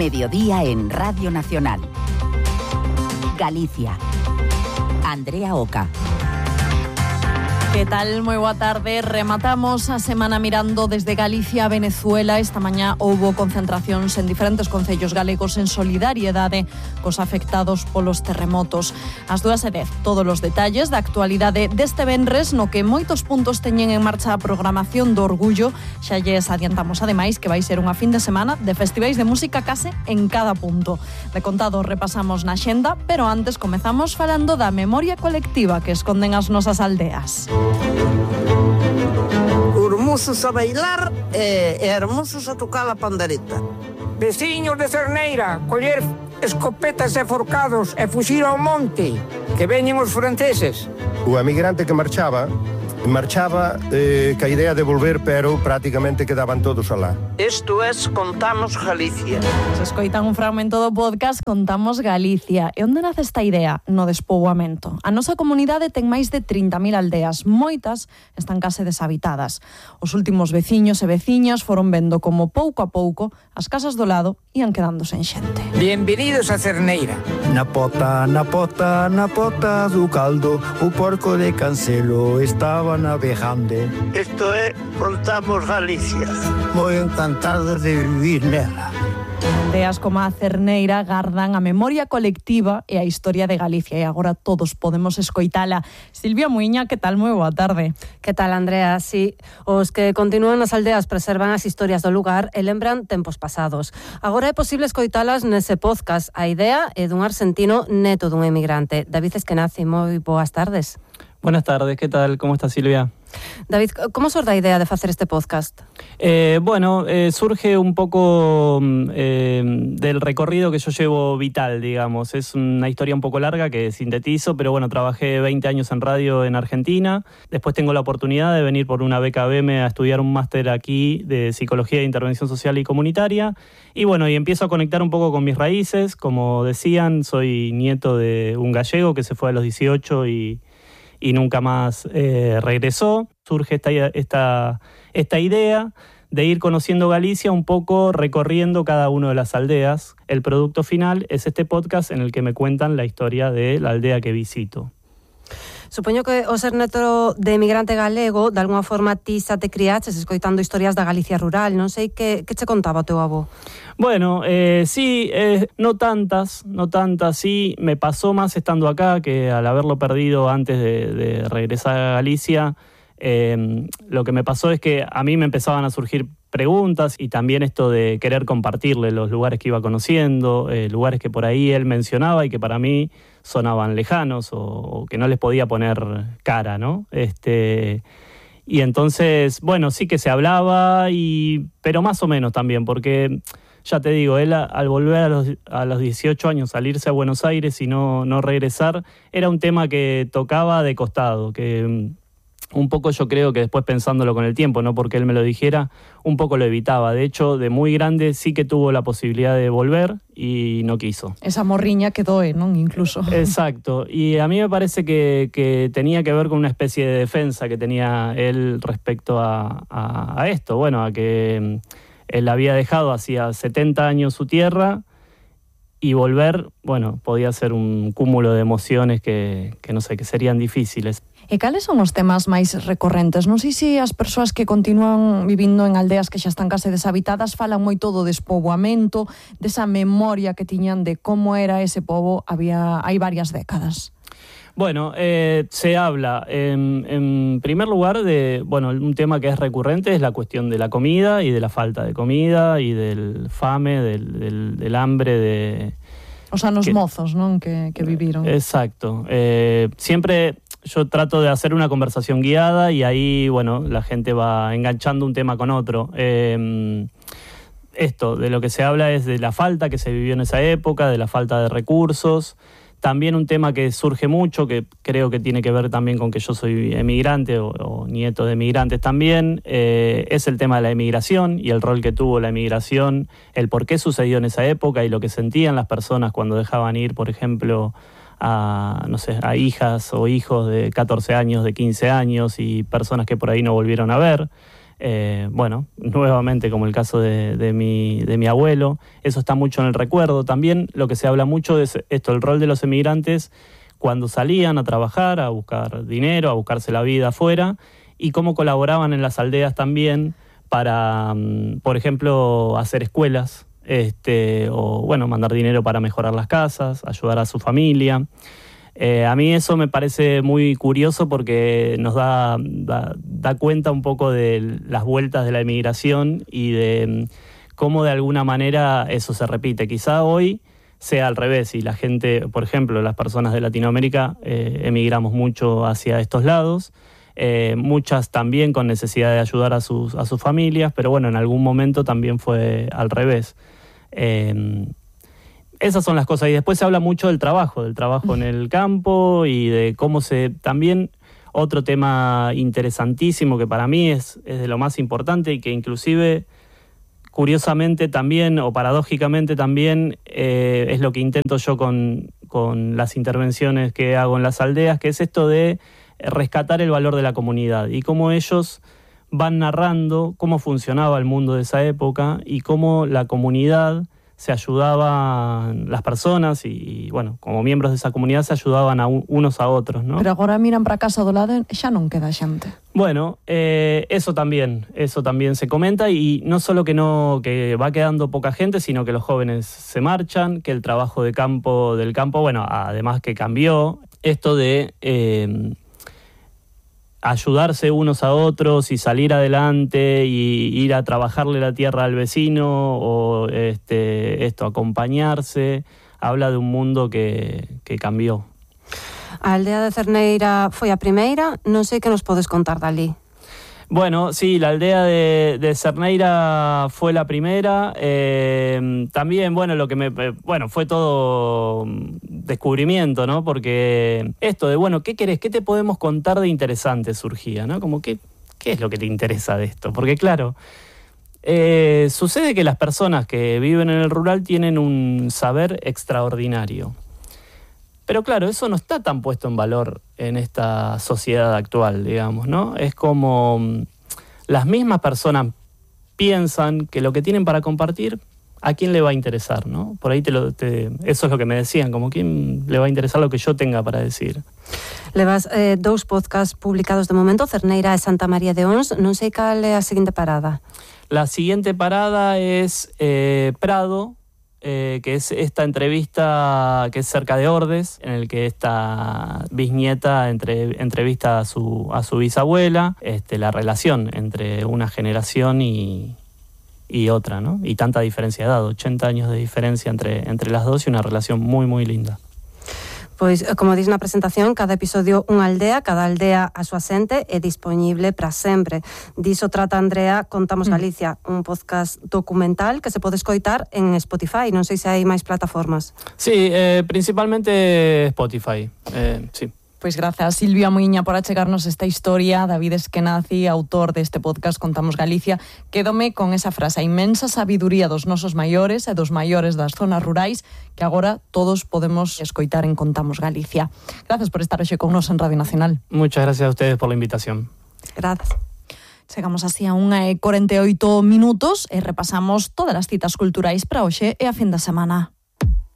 Mediodía en Radio Nacional. Galicia. Andrea Oca. Que tal? Moi boa tarde. Rematamos a semana mirando desde Galicia a Venezuela. Esta mañá houbo concentracións en diferentes concellos galegos en solidariedade cos afectados polos terremotos. Ás 2:10, todos os detalles da actualidade deste venres, no que moitos puntos teñen en marcha a programación do Orgullo. Xa lles adiantamos ademais que vai ser unha fin de semana de festivais de música case en cada punto. De contado repasamos na xenda, pero antes comezamos falando da memoria colectiva que esconden as nosas aldeas. Urmosos a bailar e hermosos a tocar a pandereta. Veciños de Cerneira, coller escopetas e forcados e fuxir ao monte, que veñen os franceses. O emigrante que marchaba ca idea de volver, pero prácticamente quedaban todos alá. Isto é Contamos Galicia. Se escoitan un fragmento do podcast Contamos Galicia. E onde nace esta idea? No despoboamento. A nosa comunidade ten máis de 30.000 aldeas. Moitas están case deshabitadas. Os últimos veciños e veciñas foron vendo como pouco a pouco as casas do lado ian quedando sen xente. Bienvenidos a Cerneira. Na pota do caldo, o porco de Cancelo estaba navegando. Isto é Contamos Galicia. Moi encantado de vivir nela. Aldeas como a Cerneira gardan a memoria colectiva e a historia de Galicia e agora todos podemos escoitala. Silvia Muiña, que tal? Moi boa tarde. Que tal, Andrea? Sí, os que continúan nas aldeas preservan as historias do lugar e lembran tempos pasados. Agora é posible escoitalas nese podcast. A idea é dun argentino neto dun emigrante. David Eskenazi, moi boas tardes. Buenas tardes, ¿qué tal? ¿Cómo está Silvia? David, ¿cómo surge a idea de hacer este podcast? Surge un poco del recorrido que yo llevo vital, digamos. Es una historia un poco larga que sintetizo, pero bueno, trabajé 20 años en radio en Argentina. Después tengo la oportunidad de venir por una beca BEME a estudiar un máster aquí de Psicología de Intervención Social y Comunitaria. Y bueno, y empiezo a conectar un poco con mis raíces. Como decían, soy nieto de un gallego que se fue a los 18 y nunca más regresó. Surge esta idea de ir conociendo Galicia un poco, recorriendo cada una de las aldeas. El producto final es este podcast en el que me cuentan la historia de la aldea que visito. Supoño que o ser neto de emigrante galego, de alguna forma ti xa te criaches escoitando historias da Galicia rural. Non sei que che contaba o teu avó. Bueno, sí, no tantas, sí, me pasó más estando acá que al haberlo perdido antes de regresar a Galicia. Lo que me pasó es que a mí me empezaban a surgir preguntas y también esto de querer compartirle los lugares que iba conociendo, lugares que por ahí él mencionaba y que para mí sonaban lejanos o que no les podía poner cara, ¿no? Y entonces, bueno, sí que se hablaba, pero más o menos también, porque ya te digo, él al volver a los 18 años, salirse a Buenos Aires y no regresar, era un tema que tocaba de costado, que un poco yo creo que después pensándolo con el tiempo, no porque él me lo dijera, un poco lo evitaba. De hecho, de muy grande sí que tuvo la posibilidad de volver y no quiso. Esa morriña que doe, ¿no? Incluso. Exacto. Y a mí me parece que tenía que ver con una especie de defensa que tenía él respecto a esto. Bueno, a que él había dejado hacía 70 años su tierra y volver, bueno, podía ser un cúmulo de emociones que no sé, que serían difíciles. E cales son os temas máis recorrentes? Non sei se as persoas que continúan vivindo en aldeas que xa están case deshabitadas falan moito do despoboamento, desa memoria que tiñan de como era ese pobo hai varias décadas. Bueno, se habla en primer lugar de, bueno, un tema que es recurrente es la cuestión de la comida y de la falta de comida y del fame, del hambre de... Os anos mozos, non? Que viviron. Exacto. Siempre yo trato de hacer una conversación guiada y ahí, bueno, la gente va enganchando un tema con otro. Esto, de lo que se habla es de la falta que se vivió en esa época, de la falta de recursos. También un tema que surge mucho, que creo que tiene que ver también con que yo soy emigrante o nieto de emigrantes también, es el tema de la emigración y el rol que tuvo la emigración, el por qué sucedió en esa época y lo que sentían las personas cuando dejaban ir, por ejemplo, a hijas o hijos de 14 años, de 15 años y personas que por ahí no volvieron a ver. Bueno, nuevamente como el caso de mi abuelo, eso está mucho en el recuerdo. También lo que se habla mucho es esto, el rol de los emigrantes cuando salían a trabajar, a buscar dinero, a buscarse la vida afuera, y cómo colaboraban en las aldeas también para, por ejemplo, hacer escuelas, o bueno, mandar dinero para mejorar las casas, ayudar a su familia. A mí eso me parece muy curioso porque nos da cuenta un poco de las vueltas de la emigración y de cómo de alguna manera eso se repite. Quizá hoy sea al revés y la gente, por ejemplo, las personas de Latinoamérica emigramos mucho hacia estos lados, muchas también con necesidad de ayudar a sus familias, pero bueno, en algún momento también fue al revés. Esas son las cosas. Y después se habla mucho del trabajo en el campo y de cómo también otro tema interesantísimo que para mí es de lo más importante y que inclusive curiosamente también o paradójicamente también es lo que intento yo con las intervenciones que hago en las aldeas, que es esto de rescatar el valor de la comunidad y cómo ellos van narrando cómo funcionaba el mundo de esa época y cómo la comunidad se ayudaban las personas y bueno, como miembros de esa comunidad se ayudaban unos a otros, ¿no? Pero agora miran para casa do lado e xa non queda xente. Bueno, eso también se comenta y no solo que va quedando poca gente, sino que los jóvenes se marchan, que el trabajo del campo, bueno, además que cambió, esto de ayudarse unos a otros y salir adelante y ir a trabajarle la tierra al vecino o acompañarse, habla de un mundo que cambió. A aldea de Cerneira foi a primeira, non sei que nos podes contar dali. Bueno, sí, la aldea de Cerneira fue la primera. También, bueno, fue todo descubrimiento, ¿no? Porque esto de, bueno, ¿qué querés? ¿Qué te podemos contar de interesante? Surgía, ¿no? Como, ¿qué es lo que te interesa de esto? Porque, claro, sucede que las personas que viven en el rural tienen un saber extraordinario. Pero claro, eso no está tan puesto en valor en esta sociedad actual, digamos, ¿no? Es como las mismas personas piensan que lo que tienen para compartir, ¿a quién le va a interesar, no? Por ahí eso es lo que me decían, como ¿quién le va a interesar lo que yo tenga para decir? Levas 2 podcasts publicados de momento, Cerneira e Santa María de Ons, non sei cal é a seguinte parada. La siguiente parada es Prado, que es esta entrevista que es cerca de Ordes, en el que esta bisnieta entrevista a su bisabuela, la relación entre una generación y otra, ¿no? Y tanta diferencia de edad, 80 años de diferencia entre las dos y una relación muy, muy linda. Pois, como dis na presentación, cada episodio unha aldea, cada aldea a súa xente é disponible para sempre. Diso trata Andrea Contamos Galicia, un podcast documental que se pode escoitar en Spotify. Non sei se hai máis plataformas. Sí, principalmente Spotify, sí. Pois grazas, Silvia Muiña, por achegarnos esta historia. David Eskenazi, autor deste podcast Contamos Galicia. Quédome con esa frase, a inmensa sabiduría dos nosos maiores e dos maiores das zonas rurais que agora todos podemos escoitar en Contamos Galicia. Gracias por estar hoxe con nos en Radio Nacional. Muchas gracias a ustedes por la invitación. Gracias. Chegamos así a 1:48 minutos e repasamos todas as citas culturais para hoxe e a fin da semana.